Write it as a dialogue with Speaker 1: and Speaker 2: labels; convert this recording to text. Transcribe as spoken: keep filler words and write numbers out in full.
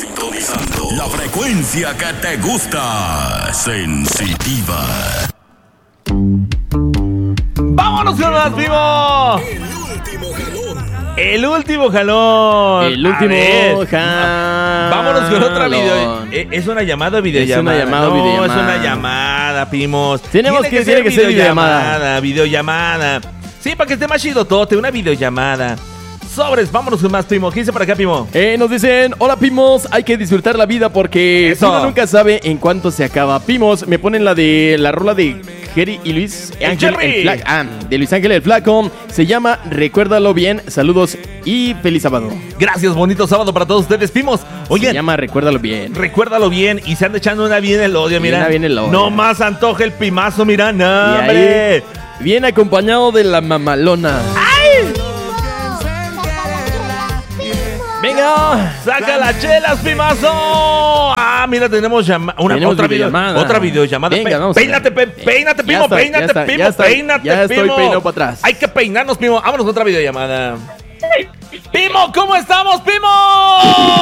Speaker 1: sintonizando la frecuencia que te gusta. Sensitiva.
Speaker 2: ¡Vámonos con más, primo! El último jalón.
Speaker 3: El último jalón.
Speaker 2: Vámonos con otra video. ¿Es una llamada o videollamada?
Speaker 3: Es una llamada o
Speaker 2: no,
Speaker 3: videollamada.
Speaker 2: es una llamada, primos.
Speaker 3: Tenemos
Speaker 2: tiene
Speaker 3: que,
Speaker 2: que,
Speaker 3: tiene
Speaker 2: ser
Speaker 3: que ser
Speaker 2: videollamada.
Speaker 3: videollamada.
Speaker 2: Videollamada. Sí, para que esté más chido tote, una videollamada. Sobres, vámonos con más, primo. ¿Qué dice para acá, primo?
Speaker 3: Eh, nos dicen, hola, Pimos, hay que disfrutar la vida porque
Speaker 2: Eso.
Speaker 3: uno nunca sabe en cuánto se acaba. Pimos, me ponen la de la rola de Jerry y Luis Ángel
Speaker 2: Jerry.
Speaker 3: el Flaco. Ah, de Luis Ángel el Flaco. Se llama Recuérdalo Bien. Saludos y feliz sábado.
Speaker 2: Gracias, bonito sábado para todos ustedes, primos. Oye,
Speaker 3: Se llama Recuérdalo Bien.
Speaker 2: recuérdalo bien y se anda echando una bien el odio, mira.
Speaker 3: Una bien el odio.
Speaker 2: No más antoja el pimazo, mira, no,
Speaker 3: Y
Speaker 2: hombre.
Speaker 3: ahí, bien acompañado de la mamalona. Venga,
Speaker 2: ¡Saca las chelas, pimazo! Ah, mira, tenemos llama una
Speaker 3: Tenemos
Speaker 2: otra video,
Speaker 3: videollamada.
Speaker 2: otra videollamada.
Speaker 3: Venga,
Speaker 2: Pe-
Speaker 3: vamos a ver.
Speaker 2: peínate, pe- peínate,
Speaker 3: Ya
Speaker 2: primo,
Speaker 3: está,
Speaker 2: peínate,
Speaker 3: ya está,
Speaker 2: primo,
Speaker 3: ya está,
Speaker 2: peínate,
Speaker 3: ya estoy
Speaker 2: primo.
Speaker 3: peinado para atrás.
Speaker 2: Hay que peinarnos, primo. Vámonos con otra videollamada. Pimo, ¿cómo estamos, Pimo?